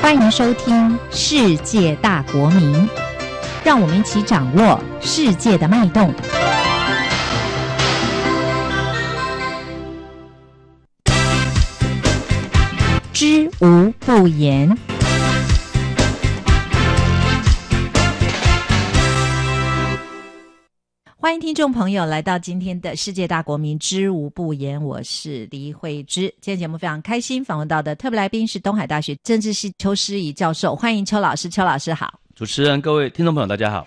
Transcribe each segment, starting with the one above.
欢迎收听《世界大国民》，让我们一起掌握世界的脉动。知无不言。欢迎听众朋友来到今天的世界大国民知无不言，我是黎慧芝。今天节目非常开心，访问到的特别来宾是东海大学政治系邱诗怡教授，欢迎邱老师。邱老师好。 主持人，各位听众朋友大家好。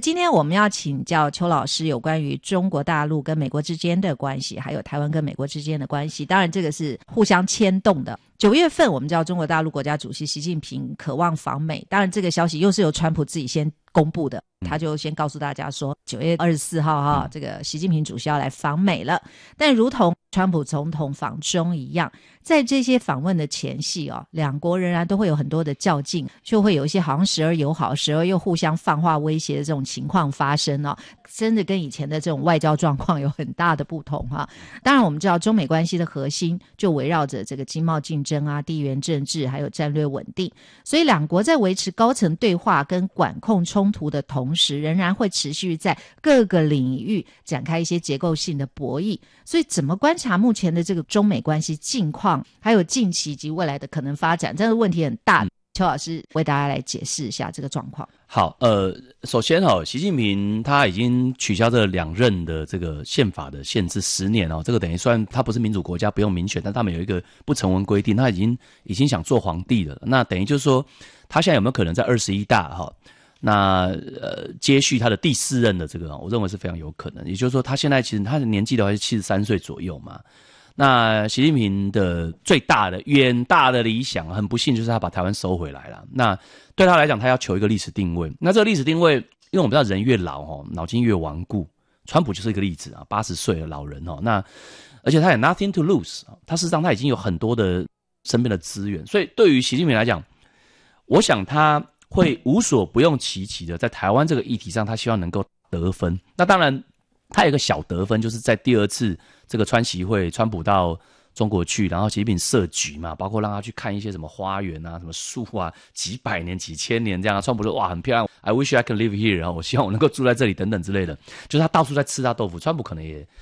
好，首先习近平他已经取消这2任的这个宪法的限制10年这个等于算他不是民主国家不用民选，但他们有一个不成文规定，他已经想做皇帝了。那等于就是说他现在有没有可能在21大那接续他的第4任的这个，我认为是非常有可能。也就是说他现在其实他的年纪的话是73岁左右嘛。那习近平的最大的远大的理想很不幸就是他把台湾收回来了。那对他来讲他要求一个历史定位，那这个历史定位因为我们知道人越老脑筋越顽固，川普就是一个例子80岁的老人那而且他也 nothing to lose 他事实上他已经有很多的身边的资源，所以对于习近平来讲，我想他会无所不用其极的在台湾这个议题上他希望能够得分。那当然他有一个小得分，就是在第2次这个川习会，川普到中国去，然后习近平设局嘛，包括让他去看一些什么花园什么树几百年几千年这样川普说哇很漂亮 I wish I can live here 我希望我能够住在这里等等之类的，就是他到处在吃他豆腐。川普可能也